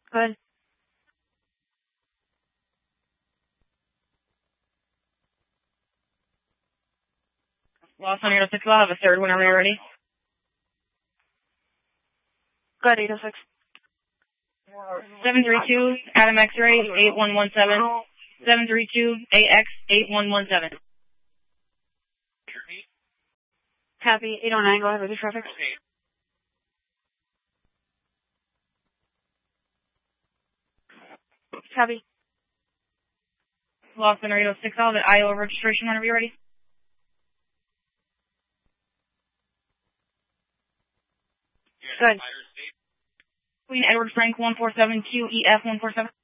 Good. Lost on 806, I'll have a third whenever you're ready. Good, 806. 732, Adam X-ray, 8117. 732, AX, 8117. Copy, 809, go ahead with your traffic. Copy. Lost on 806, I'll have an IO registration whenever you're ready. Good. Queen Edward Frank 147, QEF 147.